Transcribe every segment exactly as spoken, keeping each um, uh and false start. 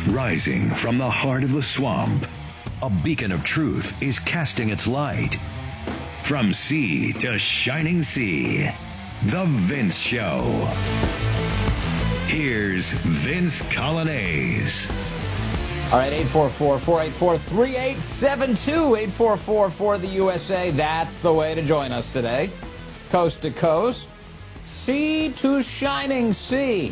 Rising from the heart of the swamp, a beacon of truth is casting its light. From sea to shining sea, The Vince Show. Here's Vince Coglianese. All right, eight four four, four eight four, three eight seven two, eight four four for the U S A. That's the way to join us today. Coast to coast, sea to shining sea.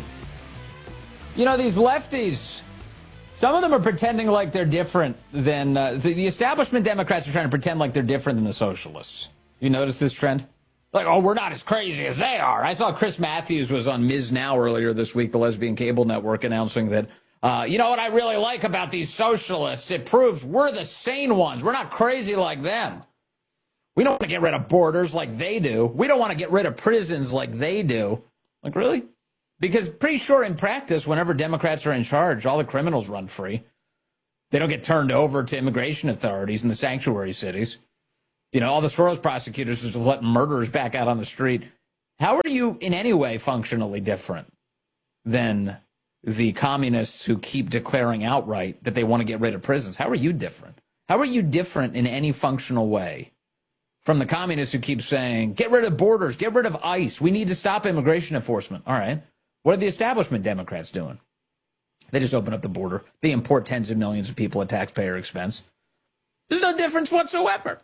You know, these lefties, some of them are pretending like they're different than, uh, the, the establishment Democrats are trying to pretend like they're different than the socialists. You notice this trend? Like, oh, we're not as crazy as they are. I saw Chris Matthews was on Miz Now earlier this week, the lesbian cable network, announcing that, uh, you know what I really like about these socialists? It proves we're the sane ones. We're not crazy like them. We don't want to get rid of borders like they do. We don't want to get rid of prisons like they do. Like, really? Because pretty sure in practice, whenever Democrats are in charge, all the criminals run free. They don't get turned over to immigration authorities in the sanctuary cities. You know, all the Soros prosecutors are just letting murderers back out on the street. How are you in any way functionally different than the communists who keep declaring outright that they want to get rid of prisons? How are you different? How are you different in any functional way from the communists who keep saying, get rid of borders, get rid of ICE, we need to stop immigration enforcement? All right. What are the establishment Democrats doing? They just open up the border. They import tens of millions of people at taxpayer expense. There's no difference whatsoever.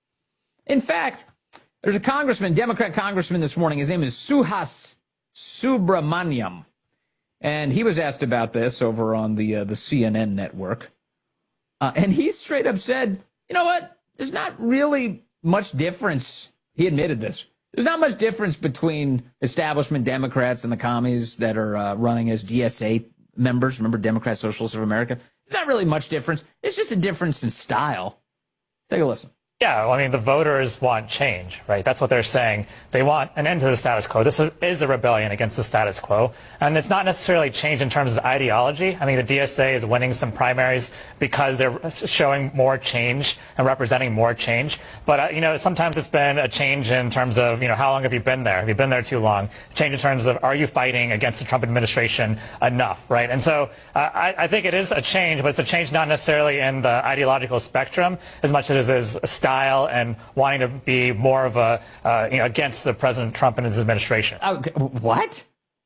In fact, there's a congressman, Democrat congressman this morning. His name is Suhas Subramaniam. And he was asked about this over on the uh, the C N N network. Uh, and he straight up said, you know what? There's not really much difference. He admitted this. There's not much difference between establishment Democrats and the commies that are uh, running as D S A members. Remember, Democrat Socialists of America? There's not really much difference. It's just a difference in style. Take a listen. Yeah, well, I mean, the voters want change, right? That's what they're saying. They want an end to the status quo. This is, is a rebellion against the status quo. And it's not necessarily change in terms of ideology. I mean, the D S A is winning some primaries because they're showing more change and representing more change. But, uh, you know, sometimes it's been a change in terms of, you know, how long have you been there? Have you been there too long? Change in terms of, are you fighting against the Trump administration enough, right? And so uh, I, I think it is a change, but it's a change not necessarily in the ideological spectrum as much as it is a style and wanting to be more of a, uh, you know, against the President Trump and his administration. Oh, what?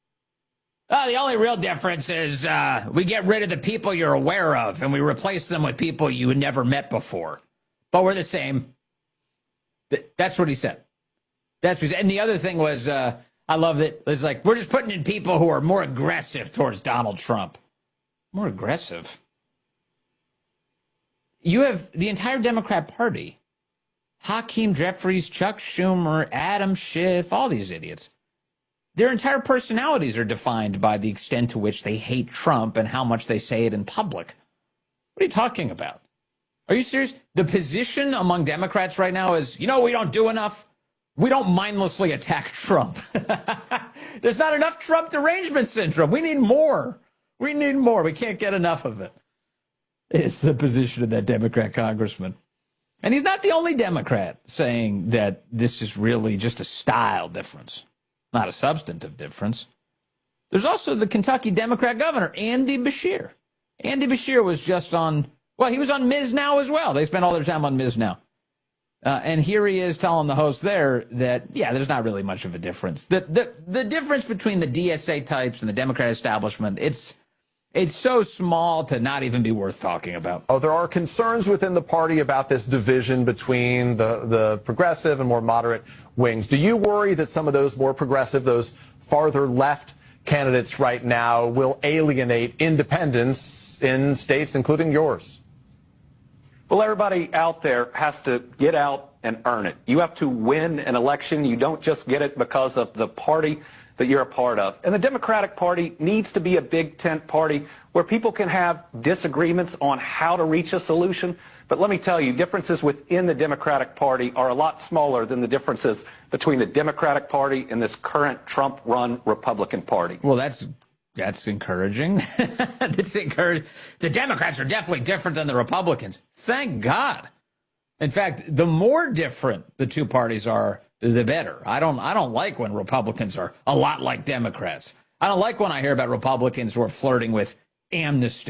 Oh, the only real difference is uh, we get rid of the people you're aware of and we replace them with people you never met before. But we're the same. That's what he said. That's what he said. And the other thing was, uh, I love that it's like, we're just putting in people who are more aggressive towards Donald Trump. More aggressive? You have the entire Democrat Party. Hakeem Jeffries, Chuck Schumer, Adam Schiff, all these idiots. Their entire personalities are defined by the extent to which they hate Trump and how much they say it in public. What are you talking about? Are you serious? The position among Democrats right now is, you know, we don't do enough. We don't mindlessly attack Trump. There's not enough Trump derangement syndrome. We need more. We need more. We can't get enough of it. It's the position of that Democrat congressman. And he's not the only Democrat saying that this is really just a style difference, not a substantive difference. There's also the Kentucky Democrat governor, Andy Beshear. Andy Beshear was just on, well, he was on Miz Now as well. They spent all their time on Miz Now. Uh, and here he is telling the host there that, yeah, there's not really much of a difference. The, the, the difference between the D S A types and the Democrat establishment, it's It's so small to not even be worth talking about. Oh, there are concerns within the party about this division between the, the progressive and more moderate wings. Do you worry that some of those more progressive, those farther left candidates right now will alienate independents in states, including yours? Well, everybody out there has to get out and earn it. You have to win an election. You don't just get it because of the party that you're a part of. And the Democratic Party needs to be a big tent party where people can have disagreements on how to reach a solution. But let me tell you, differences within the Democratic Party are a lot smaller than the differences between the Democratic Party and this current Trump-run Republican Party. Well, that's that's encouraging. That's encouraging. The Democrats are definitely different than the Republicans. Thank God. In fact, the more different the two parties are, the better. I don't I don't like when Republicans are a lot like Democrats. I don't like when I hear about Republicans who are flirting with amnesty.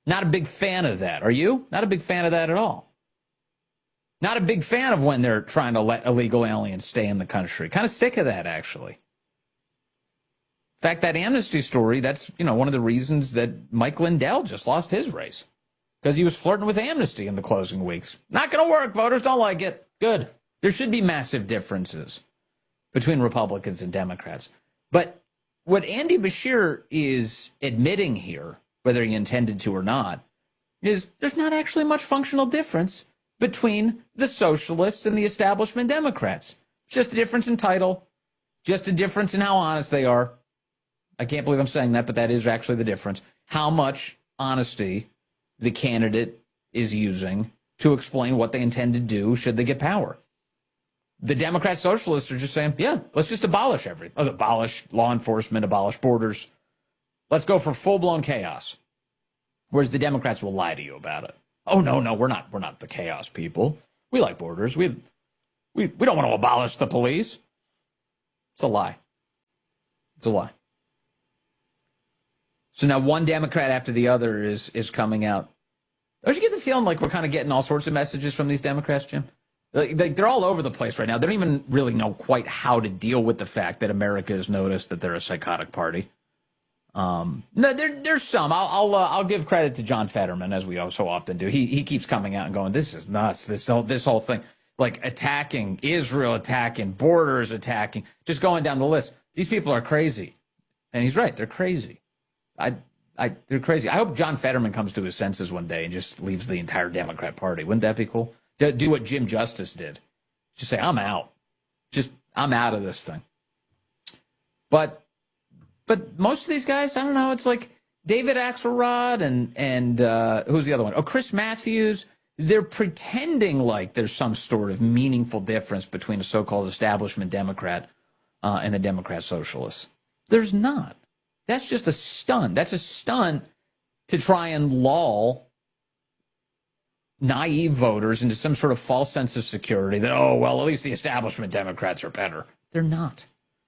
Not a big fan of that. Are you? Not a big fan of that at all. Not a big fan of when they're trying to let illegal aliens stay in the country. Kind of sick of that, actually. In fact, that amnesty story, that's, you know, one of the reasons that Mike Lindell just lost his race. Because he was flirting with amnesty in the closing weeks. Not going to work. Voters don't like it. Good. There should be massive differences between Republicans and Democrats. But what Andy Beshear is admitting here, whether he intended to or not, is there's not actually much functional difference between the socialists and the establishment Democrats. It's just a difference in title, just a difference in how honest they are. I can't believe I'm saying that, but that is actually the difference. How much honesty the candidate is using to explain what they intend to do should they get power. The Democrat socialists are just saying, yeah, let's just abolish everything. Abolish law enforcement, abolish borders. Let's go for full-blown chaos. Whereas the Democrats will lie to you about it. Oh, no, no, we're not we're not the chaos people. We like borders. We we we don't want to abolish the police. It's a lie. It's a lie. So now one Democrat after the other is is coming out. Don't you get the feeling like we're kind of getting all sorts of messages from these Democrats, Jim? Like, like they're all over the place right now. They don't even really know quite how to deal with the fact that America has noticed that they're a psychotic party. Um, no, there, there's some. I'll I'll, uh, I'll give credit to John Fetterman, as we so often do. He he keeps coming out and going, "This is nuts. This whole this whole thing, like attacking Israel, attacking borders, attacking, just going down the list. These people are crazy," and he's right. They're crazy. I I they're crazy. I hope John Fetterman comes to his senses one day and just leaves the entire Democrat Party. Wouldn't that be cool? Do, do what Jim Justice did. Just say, I'm out. Just, I'm out of this thing. But, but most of these guys, I don't know, it's like David Axelrod and, and uh, who's the other one? Oh, Chris Matthews. They're pretending like there's some sort of meaningful difference between a so-called establishment Democrat uh, and a Democrat socialist. There's not. That's just a stunt. That's a stunt to try and lull naive voters into some sort of false sense of security that, oh, well, at least the establishment Democrats are better. They're not.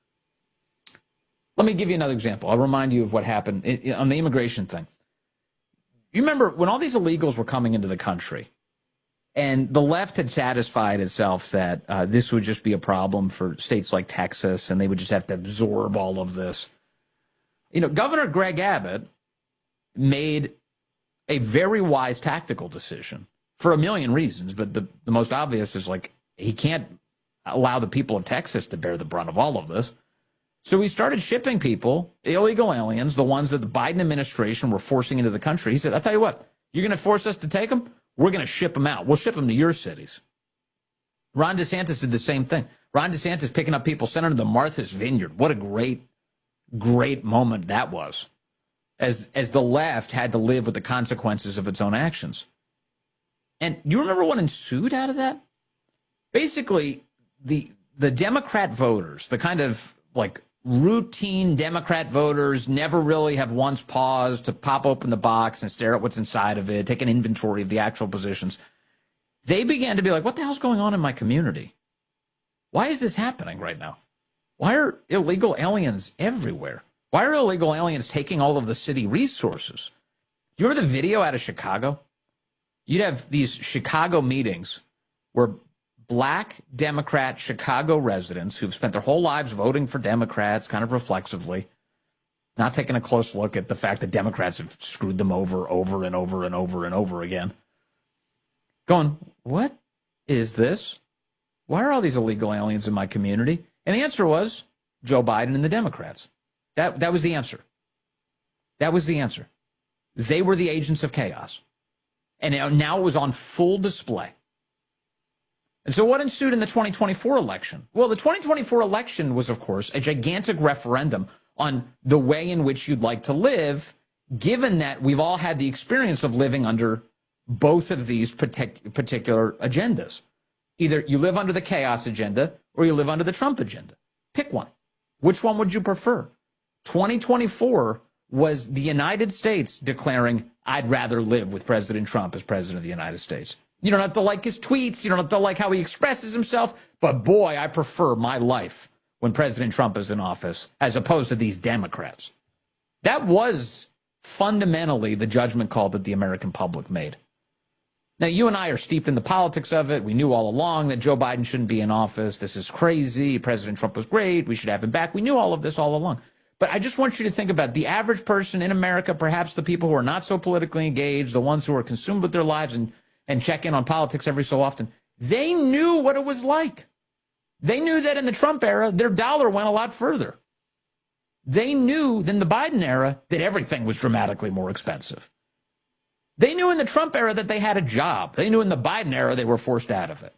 Let me give you another example. I'll remind you of what happened on the immigration thing. You remember when all these illegals were coming into the country and the left had satisfied itself that uh, this would just be a problem for states like Texas and they would just have to absorb all of this. You know, Governor Greg Abbott made a very wise tactical decision for a million reasons, but the, the most obvious is like he can't allow the people of Texas to bear the brunt of all of this. So he started shipping people, illegal aliens, the ones that the Biden administration were forcing into the country. He said, I'll tell you what, you're going to force us to take them? We're going to ship them out. We'll ship them to your cities. Ron DeSantis did the same thing. Ron DeSantis picking up people, sending them to Martha's Vineyard. What a great, great moment that was. As as the left had to live with the consequences of its own actions. And you remember what ensued out of that? Basically, the the Democrat voters, the kind of like routine Democrat voters, never really have once paused to pop open the box and stare at what's inside of it, take an inventory of the actual positions. They began to be like, what the hell's going on in my community? Why is this happening right now? Why are illegal aliens everywhere? Why are illegal aliens taking all of the city resources? Do you remember the video out of Chicago? You'd have these Chicago meetings where black Democrat Chicago residents who've spent their whole lives voting for Democrats kind of reflexively, not taking a close look at the fact that Democrats have screwed them over, over and over and over and over again, going, what is this? Why are all these illegal aliens in my community? And the answer was Joe Biden and the Democrats. That that was the answer. That was the answer. They were the agents of chaos. And now it was on full display. And so what ensued in the twenty twenty-four election? Well, the twenty twenty-four election was, of course, a gigantic referendum on the way in which you'd like to live, given that we've all had the experience of living under both of these partic- particular agendas. Either you live under the chaos agenda or you live under the Trump agenda. Pick one. Which one would you prefer? twenty twenty-four was the United States declaring, I'd rather live with President Trump as president of the United States. You don't have to like his tweets. You don't have to like how he expresses himself. But boy, I prefer my life when President Trump is in office as opposed to these Democrats. That was fundamentally the judgment call that the American public made. Now, you and I are steeped in the politics of it. We knew all along that Joe Biden shouldn't be in office. This is crazy. President Trump was great. We should have him back. We knew all of this all along. But I just want you to think about the average person in America, perhaps the people who are not so politically engaged, the ones who are consumed with their lives and, and check in on politics every so often. They knew what it was like. They knew that in the Trump era, their dollar went a lot further. They knew in the Biden era that everything was dramatically more expensive. They knew in the Trump era that they had a job. They knew in the Biden era they were forced out of it.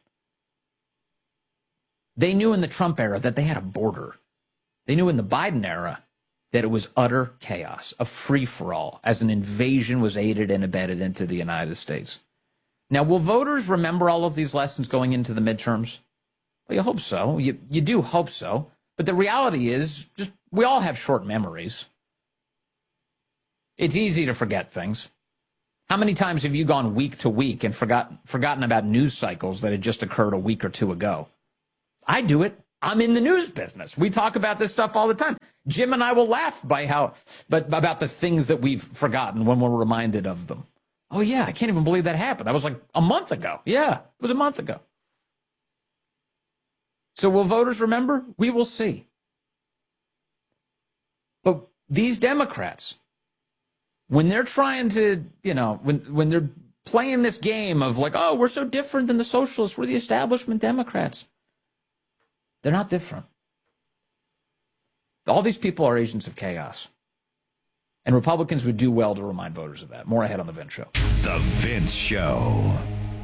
They knew in the Trump era that they had a border. They knew in the Biden era that it was utter chaos, a free-for-all, as an invasion was aided and abetted into the United States. Now, will voters remember all of these lessons going into the midterms? Well, you hope so. You, you do hope so. But the reality is, just we all have short memories. It's easy to forget things. How many times have you gone week to week and forgot, forgotten about news cycles that had just occurred a week or two ago? I do it. I'm in the news business. We talk about this stuff all the time. Jim and I will laugh by how, but about the things that we've forgotten when we're reminded of them. Oh, yeah, I can't even believe that happened. That was like a month ago. Yeah, it was a month ago. So will voters remember? We will see. But these Democrats, when they're trying to, you know, when, when they're playing this game of like, oh, we're so different than the socialists, we're the establishment Democrats. They're not different. All these people are agents of chaos. And Republicans would do well to remind voters of that. More ahead on The Vince Show. The Vince Show.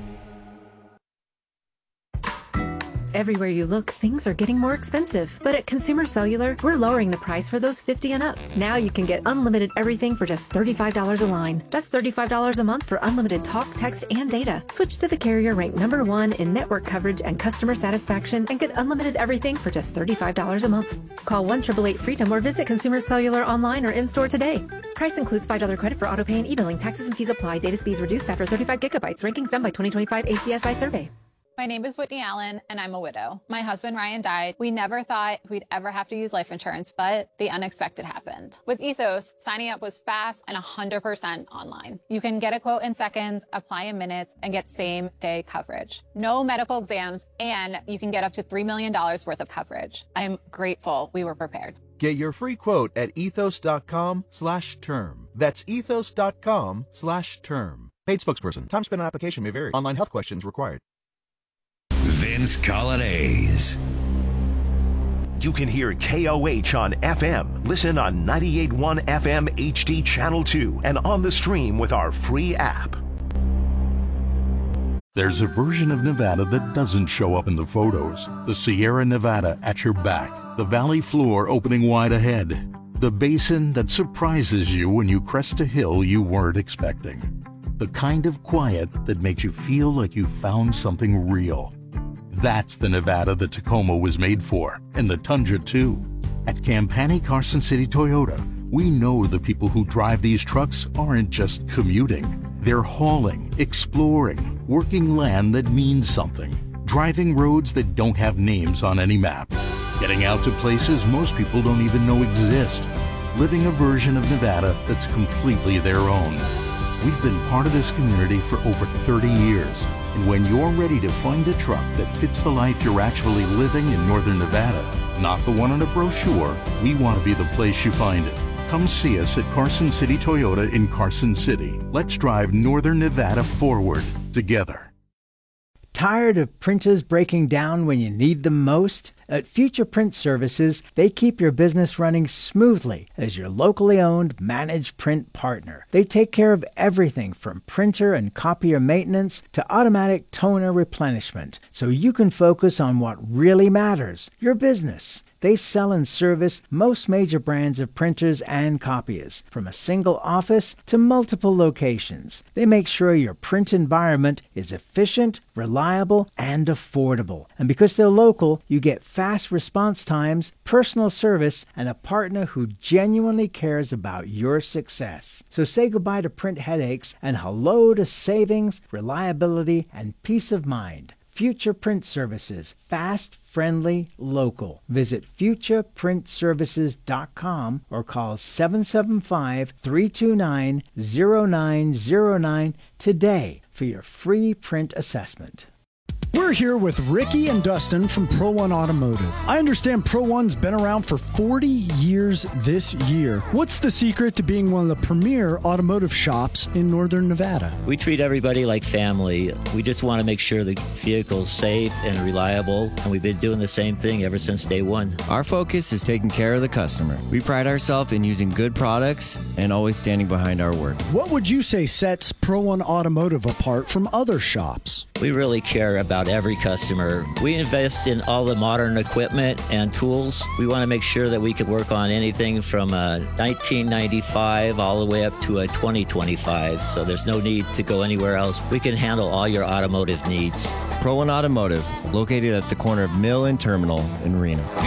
Everywhere you look, things are getting more expensive. But at Consumer Cellular, we're lowering the price for those fifty and up. Now you can get unlimited everything for just thirty-five dollars a line. That's thirty-five dollars a month for unlimited talk, text, and data. Switch to the carrier ranked number one in network coverage and customer satisfaction and get unlimited everything for just thirty-five dollars a month. Call one eight eight eight freedom or visit Consumer Cellular online or in-store today. Price includes five dollars credit for auto pay and e-billing. Taxes and fees apply. Data speeds reduced after thirty-five gigabytes. Rankings done by twenty twenty-five A C S I survey. My name is Whitney Allen, and I'm a widow. My husband, Ryan, died. We never thought we'd ever have to use life insurance, but the unexpected happened. With Ethos, signing up was fast and one hundred percent online. You can get a quote in seconds, apply in minutes, and get same-day coverage. No medical exams, and you can get up to three million dollars worth of coverage. I'm grateful we were prepared. Get your free quote at ethos.com slash term. That's ethos.com slash term. Paid spokesperson. Time spent on application may vary. Online health questions required. Vince Coglianese. You can hear K O H on F M. Listen on ninety-eight point one F M H D Channel two and on the stream with our free app. There's a version of Nevada that doesn't show up in the photos. The Sierra Nevada at your back. The valley floor opening wide ahead. The basin that surprises you when you crest a hill you weren't expecting. The kind of quiet that makes you feel like you found something real. That's the Nevada the Tacoma was made for, and the Tundra too. At Campani Carson City Toyota, we know the people who drive these trucks aren't just commuting. They're hauling, exploring, working land that means something, driving roads that don't have names on any map, getting out to places most people don't even know exist, living a version of Nevada that's completely their own. We've been part of this community for over thirty years, and when you're ready to find a truck that fits the life you're actually living in Northern Nevada, not the one on a brochure, we want to be the place you find it. Come see us at Carson City Toyota in Carson City. Let's drive Northern Nevada forward together. Tired of printers breaking down when you need them most? At Future Print Services, they keep your business running smoothly as your locally owned managed print partner. They take care of everything from printer and copier maintenance to automatic toner replenishment, so you can focus on what really matters, your business. They sell and service most major brands of printers and copiers, from a single office to multiple locations. They make sure your print environment is efficient, reliable, and affordable. And because they're local, you get fast response times, personal service, and a partner who genuinely cares about your success. So say goodbye to print headaches and hello to savings, reliability, and peace of mind. Future Print Services. Fast, friendly, local. Visit future print services dot com or call seven seven five, three two nine, zero nine zero nine today for your free print assessment. We're here with Ricky and Dustin from Pro One Automotive. I understand Pro One's been around for forty years this year. What's the secret to being one of the premier automotive shops in Northern Nevada? We treat everybody like family. We just want to make sure the vehicle's safe and reliable, and we've been doing the same thing ever since day one. Our focus is taking care of the customer. We pride ourselves in using good products and always standing behind our work. What would you say sets Pro One Automotive apart from other shops? We really care about every customer. We invest in all the modern equipment and tools. We want to make sure that we can work on anything from a nineteen ninety-five all the way up to a twenty twenty-five, so there's no need to go anywhere else. We can handle all your automotive needs. Pro One Automotive, located at the corner of Mill and Terminal in Reno.